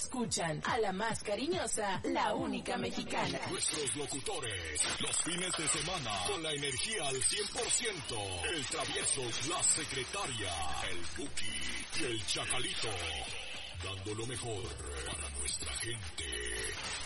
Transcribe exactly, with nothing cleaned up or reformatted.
escuchan a la más cariñosa, la única mexicana. Nuestros locutores, los fines de semana, con la energía al cien por ciento. El travieso, la secretaria, el Buki y el Chacalito. Dando lo mejor para nuestra gente.